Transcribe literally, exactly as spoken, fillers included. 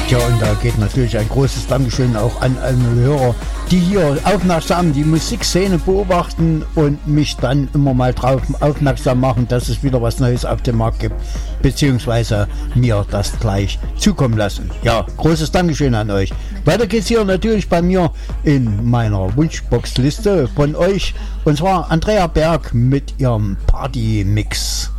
Tja, und da geht natürlich ein großes Dankeschön auch an alle Hörer, die hier aufmerksam die Musikszene beobachten und mich dann immer mal drauf aufmerksam machen, dass es wieder was Neues auf dem Markt gibt, beziehungsweise mir das gleich zukommen lassen. Ja, großes Dankeschön an euch. Weiter geht's hier natürlich bei mir in meiner Wunschbox-Liste von euch, und zwar Andrea Berg mit ihrem Party-Mix.